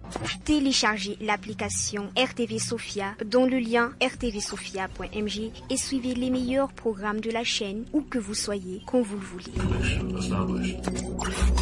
Téléchargez l'application RTV Sophia dont le lien rtvsophia.mg et suivez les meilleurs programmes de la chaîne où que vous soyez, quand vous le voulez.